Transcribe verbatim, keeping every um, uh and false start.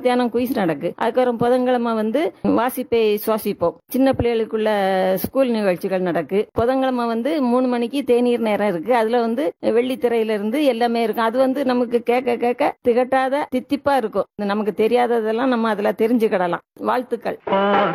மத்தியானம் குயிஸ் நடக்கு. அதுக்கப்புறம் புதன்கிழமை வந்து வாசிப்பை சுவாசிப்போம். சின்ன பிள்ளைகளுக்குள்ள ஸ்கூல் நிகழ்ச்சிகள் நடக்கு. புதன்கிழமை வந்து மூணு மணிக்கு தேநீர் நேரம் இருக்கு. அதுல வந்து வெள்ளித்திரையில இருந்து எல்லாமே இருக்கும். அது வந்து நமக்கு கேட்க கேட்க திகட்டாத தித்திப்பா இருக்கும். நமக்கு தெரியாததெல்லாம் நம்ம அதுல தெரிஞ்சுக்கிடலாம். வாழ்த்துக்கள்.